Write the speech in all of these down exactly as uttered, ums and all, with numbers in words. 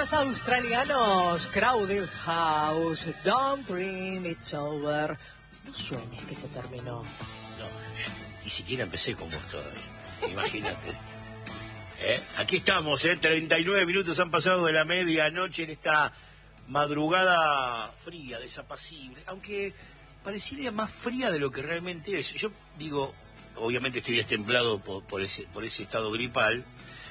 Los australianos, Crowded House, Don't Dream It's Over. No sueñes que se terminó. No, ni siquiera empecé con vos todavía. Imagínate. ¿Eh? Aquí estamos, ¿eh? treinta y nueve minutos han pasado de la medianoche en esta madrugada fría, desapacible, aunque pareciera más fría de lo que realmente es. Yo digo, obviamente estoy destemplado por, por ese por ese estado gripal.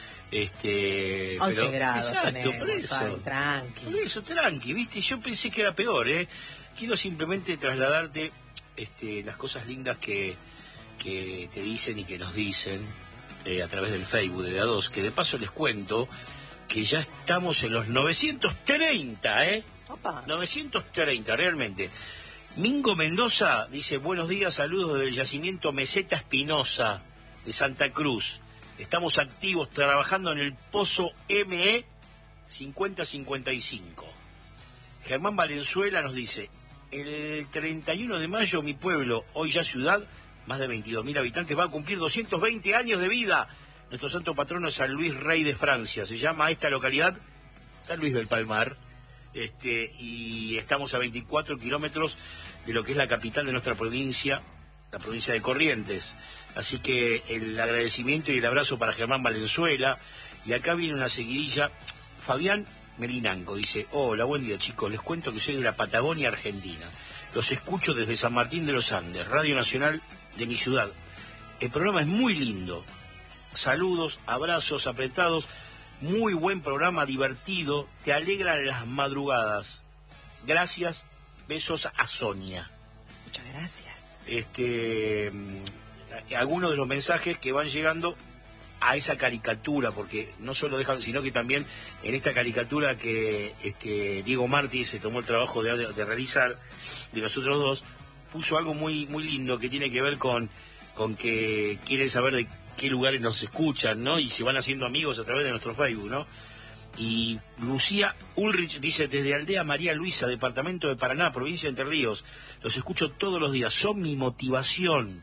Este, once pero, grados exacto, tenemos, por eso, tranqui. Por eso, tranqui, ¿viste? Yo pensé que era peor, ¿eh? Quiero simplemente trasladarte este, las cosas lindas que, que te dicen y que nos dicen eh, a través del Facebook de A dos, que de paso les cuento que ya estamos en los novecientos treinta, ¿eh? Opa. novecientos treinta, realmente. Mingo Mendoza dice, buenos días, saludos del yacimiento Meseta Espinosa de Santa Cruz. Estamos activos trabajando en el pozo M E cincuenta cincuenta y cinco. Germán Valenzuela nos dice, el treinta y uno de mayo mi pueblo, hoy ya ciudad, más de veintidós mil habitantes, va a cumplir doscientos veinte años de vida. Nuestro santo patrono es San Luis, rey de Francia. Se llama esta localidad San Luis del Palmar. Este, y estamos a veinticuatro kilómetros de lo que es la capital de nuestra provincia, la provincia de Corrientes. Así que el agradecimiento y el abrazo para Germán Valenzuela. Y acá viene una seguidilla. Fabián Melinanco dice, hola, buen día chicos, les cuento que soy de la Patagonia Argentina. Los escucho desde San Martín de los Andes, Radio Nacional de mi ciudad. El programa es muy lindo. Saludos, abrazos apretados. Muy buen programa, divertido. Te alegran las madrugadas. Gracias. Besos a Sonia. Muchas gracias. Este, algunos de los mensajes que van llegando a esa caricatura, porque no solo dejan, sino que también en esta caricatura que este, Diego Martí se tomó el trabajo de, de realizar, de los otros dos, puso algo muy muy lindo que tiene que ver con, con que quieren saber de qué lugares nos escuchan, ¿no? Y se van haciendo amigos a través de nuestro Facebook, ¿no? Y Lucía Ulrich dice, desde Aldea María Luisa, departamento de Paraná, provincia de Entre Ríos, los escucho todos los días, son mi motivación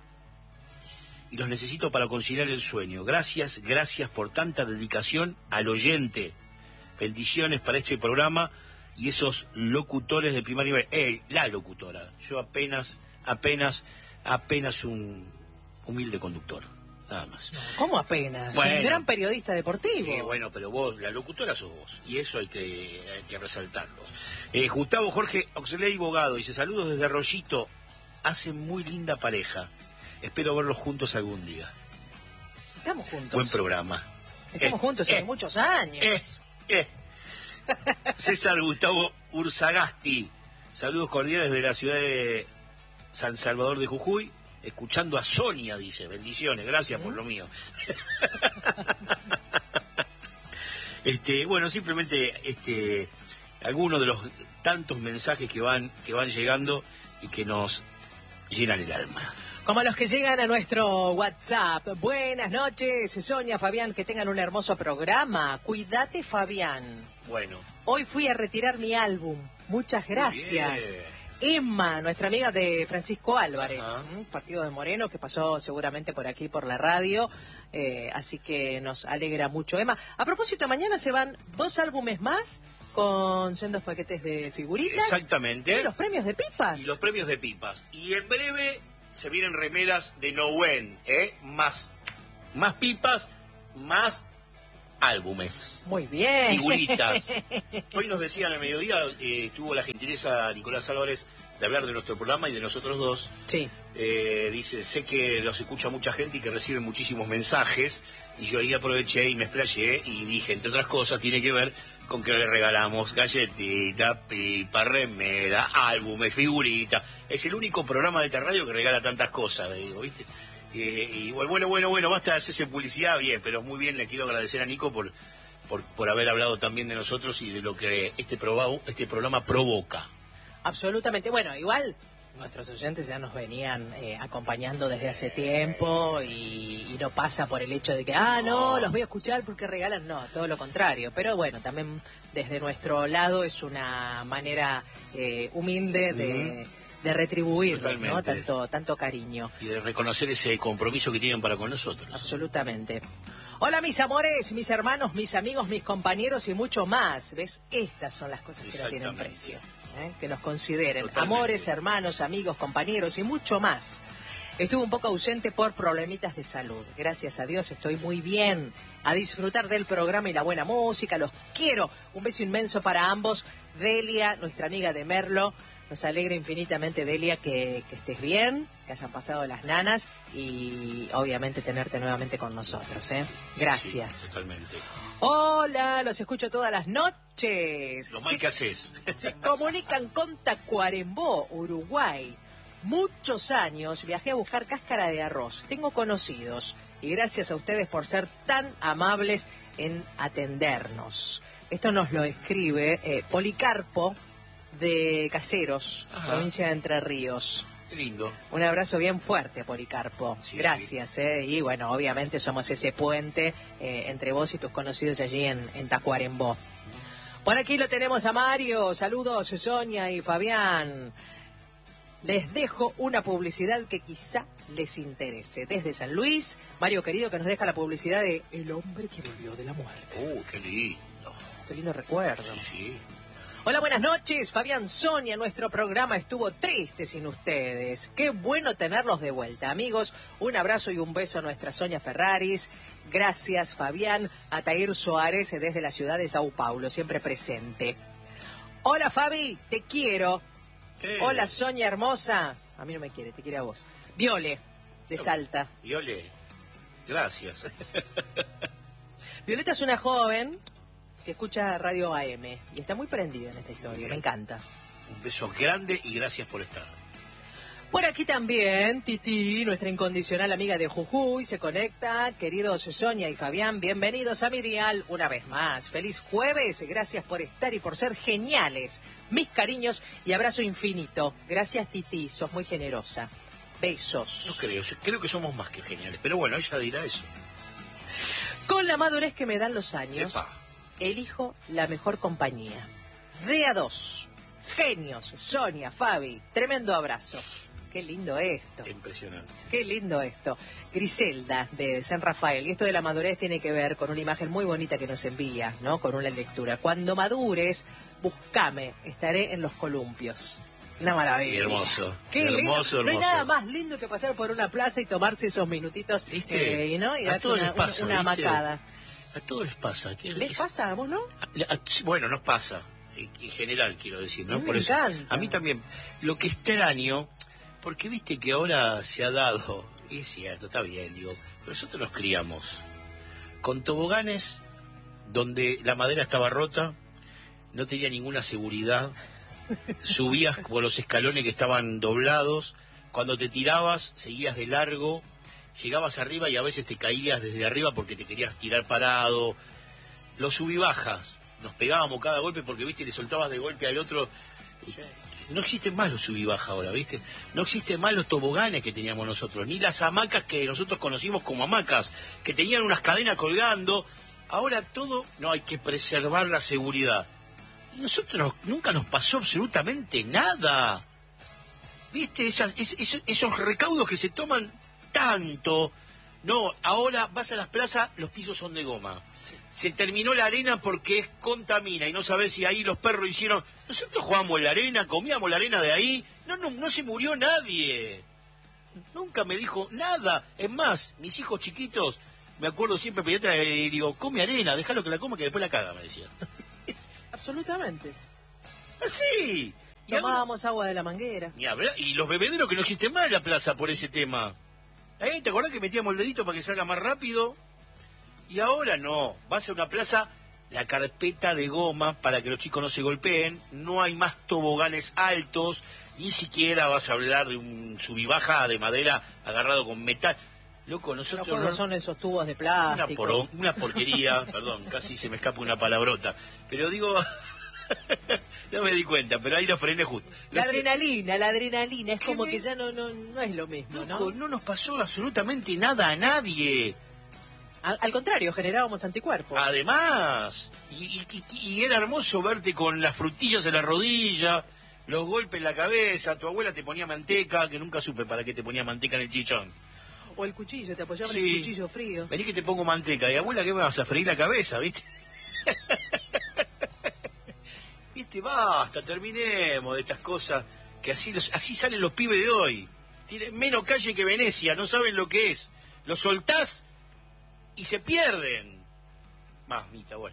y los necesito para conciliar el sueño. Gracias, gracias por tanta dedicación al oyente. Bendiciones para este programa y esos locutores de primer nivel. Eh, la locutora, yo apenas, apenas, apenas un humilde conductor. Nada más. No, ¿cómo apenas? Bueno, un gran periodista deportivo. Sí, bueno, pero vos, la locutora sos vos, y eso hay que, hay que resaltarlos. Eh, Gustavo Jorge Oxley Bogado dice, saludos desde Arroyito, hacen muy linda pareja, espero verlos juntos algún día. Estamos juntos. Buen programa. Estamos eh, juntos hace eh, muchos años. Eh, eh. César Gustavo Urzagasti, saludos cordiales de la ciudad de San Salvador de Jujuy. Escuchando a Sonia, dice, bendiciones, gracias por lo mío. este, bueno, simplemente este, algunos de los tantos mensajes que van, que van llegando y que nos llenan el alma. Como los que llegan a nuestro WhatsApp. Buenas noches, Sonia, Fabián, que tengan un hermoso programa. Cuídate, Fabián. Bueno. Hoy fui a retirar mi álbum. Muchas gracias. Emma, nuestra amiga de Francisco Álvarez, ¿m? Partido de Moreno, que pasó seguramente por aquí, por la radio, eh, así que nos alegra mucho, Emma. A propósito, mañana se van dos álbumes más con sendos paquetes de figuritas. Exactamente. Y los premios de pipas. Y los premios de pipas. Y en breve se vienen remeras de Nowen, ¿eh? Más, más pipas, más álbumes. Muy bien. Figuritas. Hoy nos decían al mediodía, eh, tuvo la gentileza Nicolás Álvarez de hablar de nuestro programa y de nosotros dos. Sí. Eh, dice, sé que los escucha mucha gente y que reciben muchísimos mensajes. Y yo ahí aproveché y me explayé y dije, entre otras cosas, tiene que ver con que le regalamos galletitas, pipa, remera, álbumes, figuritas. Es el único programa de esta radio que regala tantas cosas, digo, ¿viste? Eh, y bueno, bueno, bueno, basta de hacerse publicidad, bien, pero muy bien, le quiero agradecer a Nico por, por, por haber hablado también de nosotros y de lo que este, probado, este programa provoca. Absolutamente, bueno, igual nuestros oyentes ya nos venían eh, acompañando desde hace tiempo y, y no pasa por el hecho de que, ah, no, los voy a escuchar porque regalan, no, todo lo contrario, pero bueno, también desde nuestro lado es una manera eh, humilde de... Mm. de retribuir, ¿no? Tanto, tanto cariño. Y de reconocer ese compromiso que tienen para con nosotros. Absolutamente. Hola mis amores, mis hermanos, mis amigos, mis compañeros y mucho más. ¿Ves? Estas son las cosas que no tienen precio. ¿eh? Que nos consideren. Totalmente. Amores, hermanos, amigos, compañeros y mucho más. Estuve un poco ausente por problemitas de salud. Gracias a Dios estoy muy bien. A disfrutar del programa y la buena música. Los quiero. Un beso inmenso para ambos. Delia, nuestra amiga de Merlo. Nos alegra infinitamente, Delia, que, que estés bien, que hayan pasado las nanas y obviamente tenerte nuevamente con nosotros. ¿eh? Gracias. Sí, sí, totalmente. Hola, los escucho todas las noches. Lo mal se, que haces. Se comunican con Tacuarembó, Uruguay. Muchos años viajé a buscar cáscara de arroz. Tengo conocidos y gracias a ustedes por ser tan amables en atendernos. Esto nos lo escribe eh, Policarpo de Caseros, Ajá. provincia de Entre Ríos. Qué lindo. Un abrazo bien fuerte, Policarpo. Sí, Gracias. Sí. Eh. Y bueno, obviamente somos ese puente eh, entre vos y tus conocidos allí en, en Tacuarembó. Por aquí lo tenemos a Mario. Saludos, Sonia y Fabián. Les dejo una publicidad que quizá les interese. Desde San Luis, Mario querido, que nos deja la publicidad de El hombre que volvió de la muerte. ¡Uh, qué lindo! Qué lindo recuerdo. Sí, sí. Hola, buenas noches. Fabián, Sonia, nuestro programa estuvo triste sin ustedes. Qué bueno tenerlos de vuelta. Amigos, un abrazo y un beso a nuestra Sonia Ferraris. Gracias, Fabián. Atair Soares, desde la ciudad de Sao Paulo, siempre presente. Hola, Fabi, te quiero. Eh. Hola, Sonia hermosa. A mí no me quiere, te quiere a vos. Viole, de Salta. Viole, gracias. Violeta es una joven que escucha Radio A M y está muy prendida en esta historia, me encanta. Un beso grande y gracias por estar. Por aquí también, Titi, nuestra incondicional amiga de Jujuy, se conecta. Queridos Sonia y Fabián, bienvenidos a mi dial una vez más. Feliz jueves, gracias por estar y por ser geniales. Mis cariños y abrazo infinito. Gracias, Titi, sos muy generosa. Besos. No creo, creo que somos más que geniales, pero bueno, ella dirá eso. Con la madurez que me dan los años, Epa. elijo la mejor compañía. D A dos. Genios, Sonia, Fabi, tremendo abrazo. Qué lindo esto. Impresionante. Qué lindo esto. Griselda, de San Rafael. Y esto de la madurez tiene que ver con una imagen muy bonita que nos envía, ¿no? Con una lectura. Cuando madures, buscame, estaré en los columpios. Una maravilla. Qué hermoso. Qué hermoso, lindo. hermoso. No hay nada más lindo que pasar por una plaza y tomarse esos minutitos, ¿Viste? Eh, ¿no? Y a darte todos una, les pasa, una, una ¿viste? macada. A todos les pasa. ¿Qué ¿Les es? pasa a vos, no? A, a, bueno, nos pasa. En general, quiero decir, ¿no? A mí Por me eso. encanta. A mí también. Lo que extraño, porque viste que ahora se ha dado, y es cierto, está bien, digo, pero nosotros nos criamos con toboganes donde la madera estaba rota, no tenía ninguna seguridad, subías por los escalones que estaban doblados, cuando te tirabas seguías de largo, llegabas arriba y a veces te caías desde arriba porque te querías tirar parado, los subibajas, nos pegábamos cada golpe porque, viste, le soltabas de golpe al otro. No existen más los subibajas ahora, ¿viste? No existen más los toboganes que teníamos nosotros, ni las hamacas que nosotros conocimos como hamacas, que tenían unas cadenas colgando. Ahora todo, no, hay que preservar la seguridad. Nosotros no, nunca nos pasó absolutamente nada. ¿Viste? Esas, es, es, esos recaudos que se toman tanto. No, ahora vas a las plazas, los pisos son de goma. Se terminó la arena porque es contamina y no sabés si ahí los perros hicieron... Nosotros jugamos en la arena, comíamos la arena de ahí, no, no, no se murió nadie. Nunca me dijo nada. Es más, mis hijos chiquitos, me acuerdo siempre, pediatra, y digo, come arena, déjalo que la coma que después la caga, me decía. Absolutamente. Así. Tomábamos agua de la manguera. Y, habla, y los bebederos que no existen más en la plaza por ese tema. ¿Eh? ¿Te acordás que metíamos el dedito para que salga más rápido? Y ahora no, vas a una plaza, la carpeta de goma para que los chicos no se golpeen, no hay más toboganes altos, ni siquiera vas a hablar de un subibaja de madera agarrado con metal. Loco, nosotros... Los juegos no... son esos tubos de plástico. Una, por... una porquería, perdón, casi se me escapa una palabrota, pero digo... No me di cuenta, pero ahí lo frené justo. La no adrenalina, sé... la adrenalina, es como me... que ya no, no, no es lo mismo, Loco, ¿no? No nos pasó absolutamente nada a nadie. Al, al contrario, generábamos anticuerpos. Además, y, y, y era hermoso verte con las frutillas en la rodilla, los golpes en la cabeza, tu abuela te ponía manteca, que nunca supe para qué te ponía manteca en el chichón. o el cuchillo, te apoyaban Sí. en el cuchillo frío. Vení que te pongo manteca. Y abuela, ¿qué me vas a freír la cabeza, viste? Viste, basta, terminemos de estas cosas, que así los, así salen los pibes de hoy. Tienen menos calle que Venecia, no saben lo que es. Los soltás y se pierden. Mamita, bueno.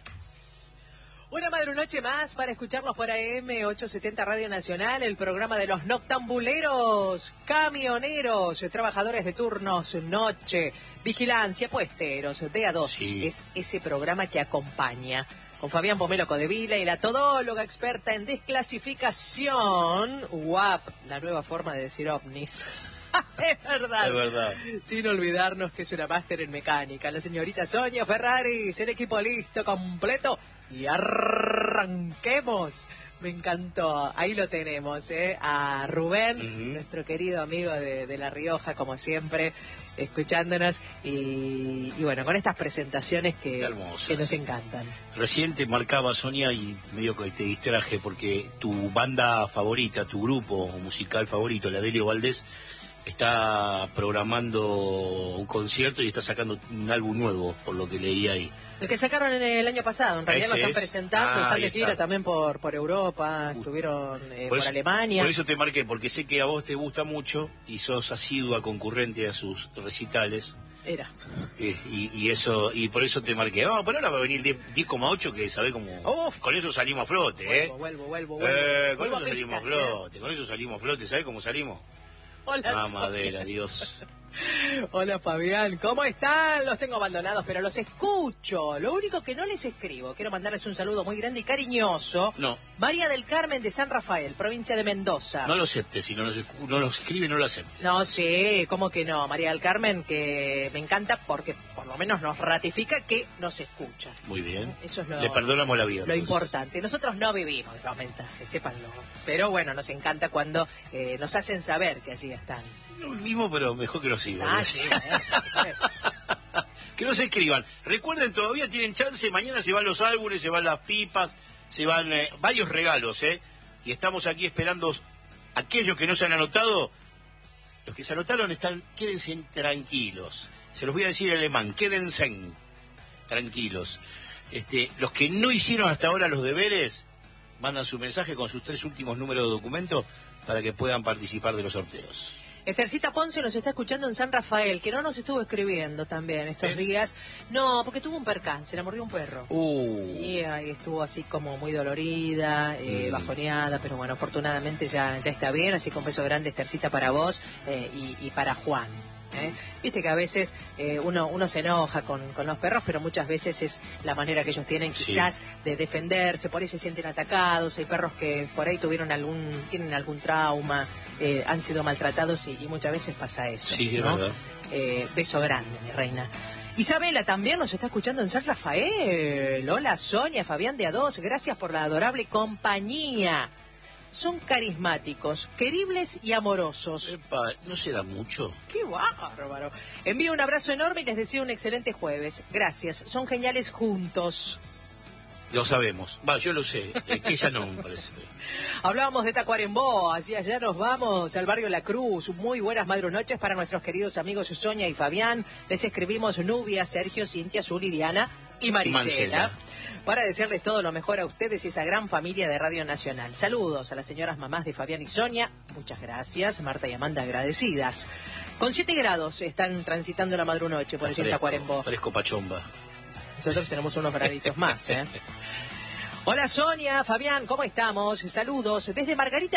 Una madrunoche más para escucharlos por A M ochocientos setenta Radio Nacional, el programa de los noctambuleros, camioneros, trabajadores de turnos, noche, vigilancia, puesteros, D A dos. Sí. Es ese programa que acompaña con Fabián Pomelo Codevila y la todóloga experta en desclasificación, U A P, la nueva forma de decir ovnis. Es verdad. Es verdad. Sin olvidarnos que es una máster en mecánica. La señorita Sonia Ferraris, el equipo listo, completo. Y arranquemos. Me encantó. Ahí lo tenemos, ¿eh? A Rubén, Uh-huh. nuestro querido amigo de, de La Rioja, como siempre, escuchándonos. Y, y bueno, con estas presentaciones que, Hermosas. que nos encantan. Recién te marcaba, Sonia, y medio que te distraje porque tu banda favorita, tu grupo musical favorito, la Delio Valdés, está programando un concierto y está sacando un álbum nuevo, por lo que leí ahí. El que sacaron en el año pasado, en realidad lo Ese están es. presentando, Ah, están ahí de gira está. también por, por Europa, Uh. estuvieron eh, Por por, eso- Alemania. Por eso te marqué, porque sé que a vos te gusta mucho y sos asidua concurrente a sus recitales. Era. eh, y, y eso y por eso te marqué. Vamos, pero ahora va a venir diez coma ocho, que sabés cómo... Uf. Con eso salimos a flote, ¿eh? Vuelvo, vuelvo, vuelvo, vuelvo. Eh, con Vuelvo eso a salimos a pistas, ¿eh? flote, con eso salimos a flote. ¿Sabés cómo salimos? Hola, Ah, Sonia. madera, Dios. Hola Fabián, ¿cómo están? Los tengo abandonados, pero los escucho. Lo único que no les escribo, quiero mandarles un saludo muy grande y cariñoso. No, María del Carmen de San Rafael, provincia de Mendoza. no lo aceptes. Si no lo, escu- no lo escribe, no lo aceptes. No, sí, ¿cómo que no? María del Carmen, que me encanta porque por lo menos nos ratifica que nos escucha. Muy bien. Eso es lo, Le perdonamos la vida. lo entonces. importante. Nosotros no vivimos los mensajes, sépanlo. Pero bueno, nos encanta cuando eh, nos hacen saber que allí están. No vivimos, pero mejor que lo sigan. Ah, sí, bueno, Que no se escriban. Recuerden, todavía tienen chance. Mañana se van los álbumes, se van las pipas, se van eh, varios regalos, ¿eh? Y estamos aquí esperando aquellos que no se han anotado. Los que se anotaron están, quédense tranquilos. Se los voy a decir en alemán, quédense tranquilos. Este, los que no hicieron hasta ahora los deberes, mandan su mensaje con sus tres últimos números de documento para que puedan participar de los sorteos. Estercita Ponce nos está escuchando en San Rafael, que no nos estuvo escribiendo también estos ¿Es? días. No, porque tuvo un percance, la mordió un perro. Uh. Y ahí estuvo así como muy dolorida, eh, Mm. bajoneada, pero bueno, afortunadamente ya, ya está bien, así que un beso grande, Estercita, para vos eh, y, y para Juan. ¿eh? Viste que a veces eh, uno, uno se enoja con, con los perros, pero muchas veces es la manera que ellos tienen Sí. quizás de defenderse, por ahí se sienten atacados, hay perros que por ahí tuvieron algún, tienen algún trauma, eh, han sido maltratados y, y muchas veces pasa eso. Sí, es ¿no? verdad. Eh, beso grande, mi reina. Isabela también nos está escuchando en San Rafael. Hola, Sonia, Fabián de A dos, gracias por la adorable compañía. Son carismáticos, queribles y amorosos. Epa, ¿no se da mucho? ¡Qué bárbaro! Envío un abrazo enorme y les deseo un excelente jueves. Gracias, son geniales juntos. Lo sabemos. Va, yo lo sé. Eh, ella no, me parece. Hablábamos de Tacuarembó, así allá nos vamos al barrio La Cruz. Muy buenas madrunoches para nuestros queridos amigos Sonia y Fabián. Les escribimos Nubia, Sergio, Cintia, Azul, Liliana y Maricela. Marcela. Para desearles todo lo mejor a ustedes y esa gran familia de Radio Nacional. Saludos a las señoras mamás de Fabián y Sonia. Muchas gracias. Marta y Amanda agradecidas. Con siete grados están transitando la madrunoche por allí en Tacuarembó. Fresco pachomba. Nosotros tenemos unos graditos más, ¿eh? Hola Sonia, Fabián, ¿cómo estamos? Saludos desde Margarita